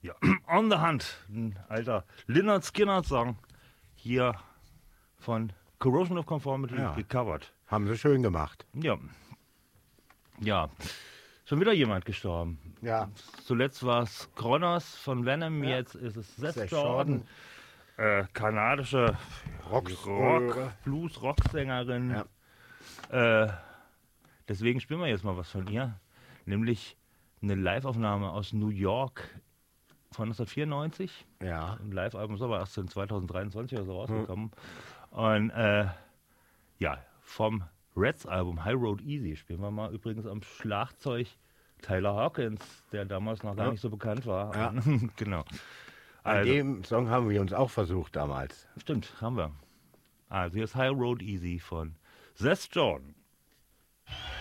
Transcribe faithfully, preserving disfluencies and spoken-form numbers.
Ja, On the Hunt, ein alter Lynyrd Skynyrd-Song, hier von Corrosion of Conformity Ja. gecovert. Haben sie schön gemacht. Ja. Ja, schon wieder jemand gestorben. Ja. Zuletzt war es Kronos von Venom, Ja. jetzt ist es Seth Seth Jordan, äh, kanadische Rocks- Rock, Blues-Rocksängerin. Ja. Äh, deswegen spielen wir jetzt mal was von ihr, nämlich eine Live-Aufnahme aus New York von neunzehnhundertvierundneunzig. Ja. Ein Live-Album ist aber erst in zweitausenddreiundzwanzig oder so rausgekommen. Hm. Und äh, ja, vom Reds-Album High Road Easy spielen wir mal übrigens am Schlagzeug Tyler Hawkins, der damals noch gar Ja. nicht so bekannt war. Ja. Genau. An Also, dem Song haben wir uns auch versucht damals. stimmt, haben wir. Also hier ist High Road Easy von Seth Jordan.